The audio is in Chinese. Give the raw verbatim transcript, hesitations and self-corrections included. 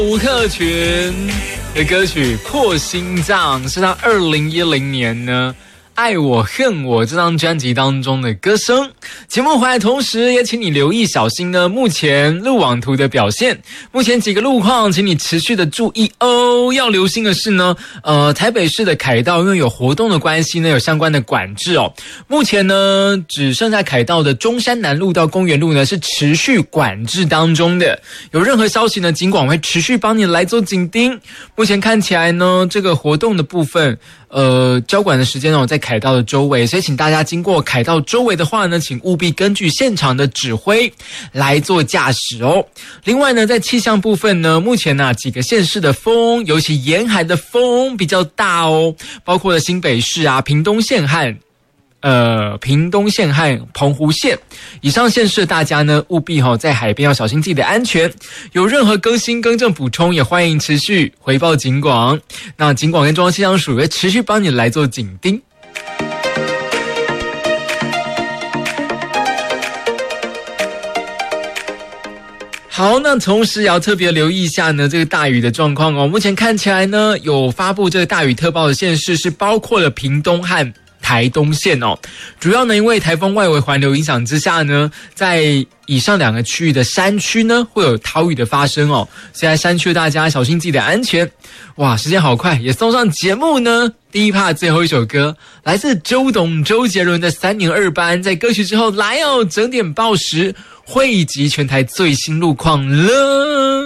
吴克群的歌曲《破心脏》是他二零一零年呢爱我恨我这张专辑当中的歌声。节目回来同时也请你留意小心呢目前路网图的表现，目前几个路况请你持续的注意哦。要留心的是呢呃，台北市的凯道因为有活动的关系呢有相关的管制哦，目前呢只剩下凯道的中山南路到公园路呢是持续管制当中的，有任何消息呢警广会持续帮你来做紧盯。目前看起来呢这个活动的部分呃，交管的时间哦，在凯道的周围，所以请大家经过凯道周围的话呢，请务必根据现场的指挥来做驾驶哦。另外呢，在气象部分呢，目前呢、啊、几个县市的风，尤其沿海的风比较大哦，包括了新北市啊、屏东县和呃，屏东县和澎湖县以上县市的大家呢，务必齁在海边要小心自己的安全。有任何更新更正补充，也欢迎持续回报警广。那警广跟中央气象署会持续帮你来做紧盯。好，那同时也要特别留意一下呢这个大雨的状况哦。目前看起来呢，有发布这个大雨特报的县市是包括了屏东和台东县哦，主要呢因为台风外围环流影响之下呢，在以上两个区域的山区呢会有豪雨的发生哦，所以在山区的大家小心自己的安全。哇，时间好快，也送上节目呢第一 part 最后一首歌，来自周董周杰伦的三年二班，在歌曲之后来哦整点报时汇集全台最新路况了。